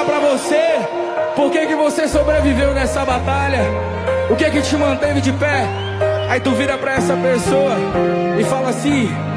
pra você por que você sobreviveu nessa batalha, o que te manteve de pé. Aí tu vira pra essa pessoa e fala assim: